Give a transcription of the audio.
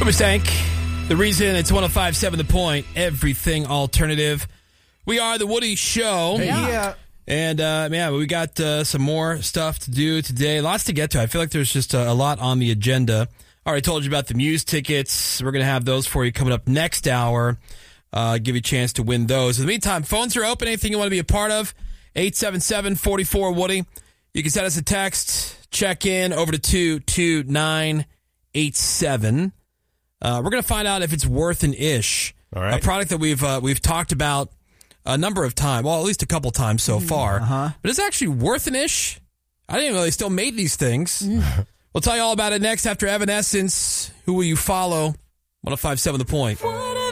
Stank. The reason it's 105.7 The Point, everything alternative. We are the Woody Show. Hey, yeah. And, we got some more stuff to do today. Lots to get to. I feel like there's just a lot on the agenda. I already told you about the Muse tickets. We're going to have those for you coming up next hour. Give you a chance to win those. In the meantime, phones are open. Anything you want to be a part of, 877-44-WOODY. You can send us a text. Check in over to 22987. We're going to find out if it's worth an ish. All right. A product that we've talked about a number of times. Well, at least a couple times so far. But it's actually worth an ish. I didn't even know they still made these things. We'll tell you all about it next after Evanescence. Who will you follow? 105.7 The Point.